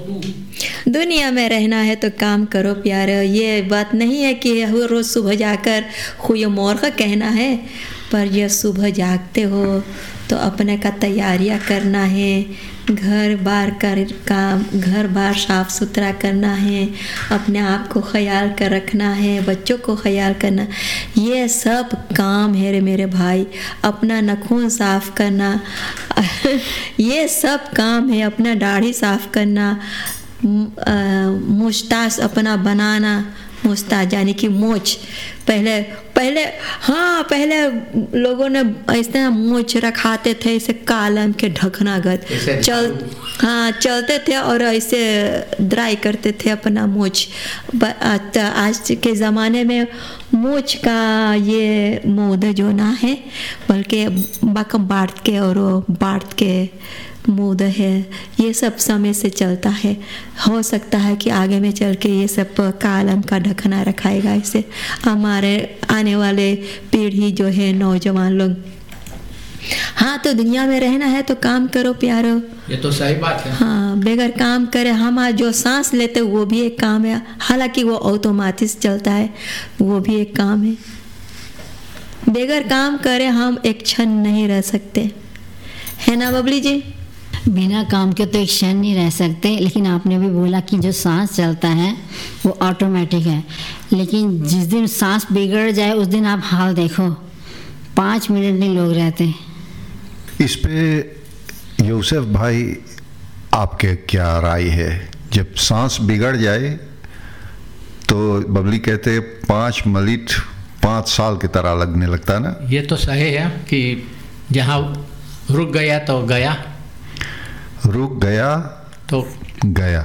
दुनिया में रहना है तो काम करो प्यारे। ये बात नहीं है कि रोज़ सुबह जाकर हुए मोर का कहना है, पर जब सुबह जागते हो तो अपने का तैयारियां करना है, घर बार साफ सुथरा करना है, अपने आप को ख्याल कर रखना है, बच्चों को ख्याल करना, ये सब काम है रे मेरे भाई। अपना नाखून साफ करना ये सब काम है, अपना दाढ़ी साफ करना, मुस्तास अपना बनाना, मुस्ताज यानी कि मोच। पहले लोगों ने ऐसे मोच रखाते थे, इसे कालम के ढकनागत चलते थे और ऐसे ड्राई करते थे अपना मोच। आज के ज़माने में मोच का ये मोद जो ना है, बल्कि बकम बाँट के मूड है। ये सब समय से चलता है, हो सकता है कि आगे में चल के ये सब कालम का ढकना रखाएगा। इससे हमारे आने वाले पीढ़ी जो है, नौजवान लोग, हाँ तो दुनिया में रहना है तो काम करो प्यारो। ये तो सही बात है। हाँ, बगैर काम करे हम आज जो सांस लेते वो भी एक काम है, हालांकि वो ऑटोमेटिक चलता है, वो भी एक काम है। बगैर काम करे हम एक क्षण नहीं रह सकते, है ना बबली जी? बिना काम के तो एक क्षण नहीं रह सकते। लेकिन आपने भी बोला कि जो सांस चलता है वो ऑटोमेटिक है, लेकिन जिस दिन सांस बिगड़ जाए उस दिन आप हाल देखो, 5 मिनट नहीं लोग रहते। इस पे यूसुफ भाई आपके क्या राय है? जब सांस बिगड़ जाए तो बबली कहते 5 मिनट 5 साल की तरह लगने लगता है ना। ये तो सही है कि जहाँ रुक गया तो गया, रुक गया तो गया।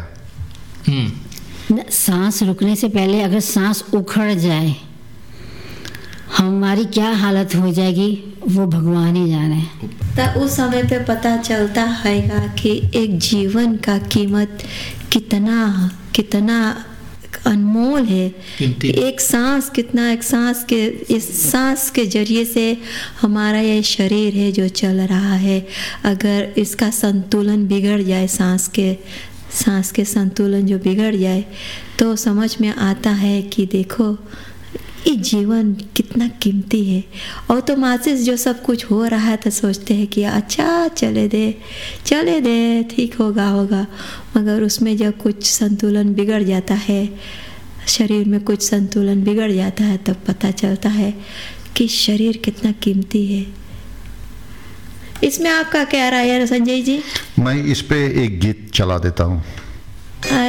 सांस रुकने से पहले अगर सांस उखड़ जाए हमारी क्या हालत हो जाएगी वो भगवान ही जाने। तो उस समय पे पता चलता है कि एक जीवन का कीमत कितना अनमोल है। एक सांस इस सांस के जरिए से हमारा ये शरीर है जो चल रहा है, अगर इसका संतुलन बिगड़ जाए, सांस के संतुलन जो बिगड़ जाए तो समझ में आता है कि देखो ये जीवन कितना कीमती है। और तो मासिस जो सब कुछ हो रहा है तो सोचते हैं कि अच्छा चले दे ठीक होगा, मगर उसमें जब कुछ संतुलन बिगड़ जाता है, शरीर में कुछ संतुलन बिगड़ जाता है, तब पता चलता है कि शरीर कितना कीमती है। इसमें आपका क्या राय है संजय जी? मैं इस पे एक गीत चला देता हूँ।